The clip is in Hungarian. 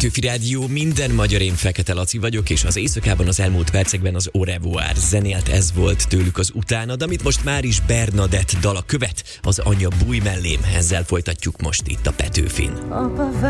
Petőfi Rádió, minden magyar, én Fekete Laci vagyok, és az éjszakában az elmúlt percekben az Au revoir zenélt, ez volt tőlük az Utánad, amit most már is Bernadett dala követ, az Anya bújj mellém, ezzel folytatjuk most itt a Petőfin.